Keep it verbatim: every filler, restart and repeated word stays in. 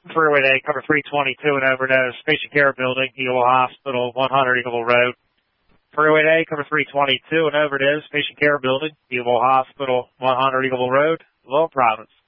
Freeway A, cover three twenty-two and overdose, patient care building, Eagle Hospital, one hundred Eagle Road. Freeway A, cover three twenty-two and overdose, patient care building, Eagle Hospital, one hundred Eagle Road, Lowell Province.